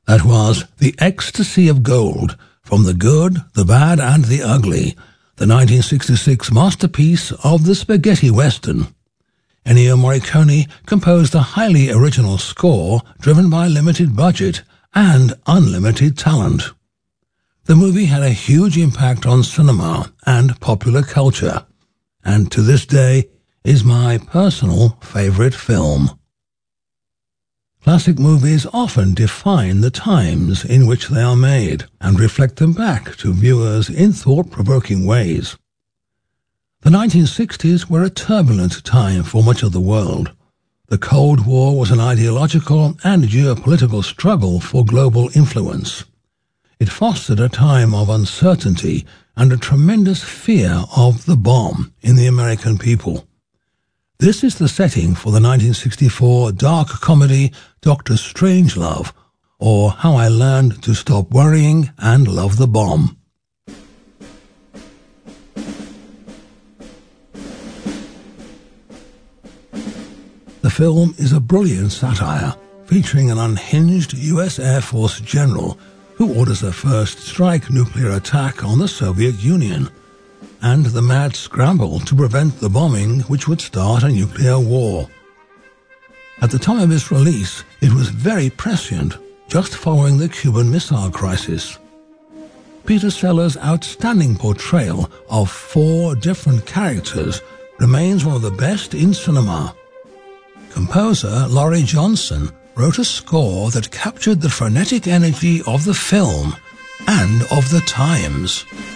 That was The Ecstasy of Gold, from The Good, the Bad and the Ugly, the 1966 masterpiece of the spaghetti western. Ennio Morricone composed a highly original score driven by limited budget and unlimited talent. The movie had a huge impact on cinema and popular culture, and to this day is my personal favorite film. Classic movies often define the times in which they are made and reflect them back to viewers in thought-provoking ways. The 1960s were a turbulent time for much of the world. The Cold War was an ideological and geopolitical struggle for global influence. It fostered a time of uncertainty and a tremendous fear of the bomb in the American people. This is the setting for the 1964 dark comedy Dr. Strangelove, or How I Learned to Stop Worrying and Love the Bomb. The film is a brilliant satire, featuring an unhinged U.S. Air Force general who orders a first-strike nuclear attack on the Soviet Union, and the mad scramble to prevent the bombing which would start a nuclear war. At the time of its release, it was very prescient, just following the Cuban Missile Crisis. Peter Sellers' outstanding portrayal of 4 different characters remains one of the best in cinema. Composer Laurie Johnson wrote a score that captured the frenetic energy of the film and of the times.